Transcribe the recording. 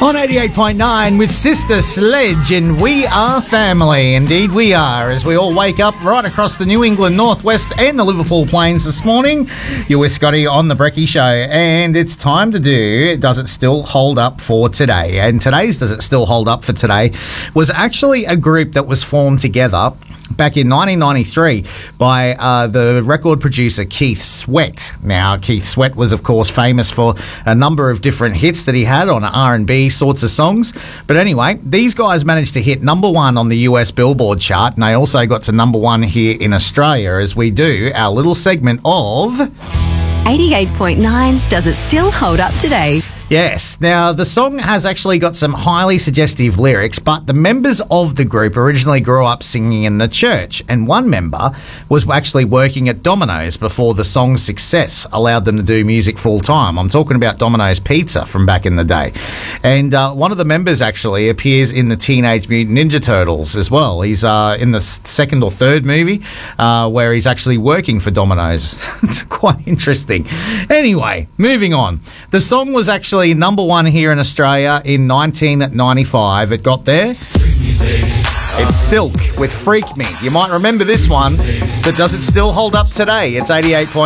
On 88.9 with Sister Sledge, and we are family. Indeed we are, as we all wake up right across the New England Northwest and the Liverpool Plains this morning. You're with Scotty on the Brekkie Show, and it's time to do Does It Still Hold Up for Today? And today's Does It Still Hold Up for Today was actually a group that was formed together back in 1993 by the record producer Keith Sweat. Now, Keith Sweat was, of course, famous for a number of different hits that he had on R&B sorts of songs. But anyway, these guys managed to hit number one on the US Billboard chart, and they also got to number one here in Australia as we do our little segment of 88.9's Does It Still Hold Up Today? Yes. Now, the song has actually got some highly suggestive lyrics, but the members of the group originally grew up singing in the church, and one member was actually working at Domino's before the song's success allowed them to do music full-time. I'm talking about Domino's Pizza from back in the day. And one of the members actually appears in the Teenage Mutant Ninja Turtles as well. He's in the second or third movie where he's actually working for Domino's. It's quite interesting. Anyway, moving on. The song was actually number one here in Australia in 1995. It got there. It's Silk with Freak Me. You might remember this one, but does it still hold up today? It's 88.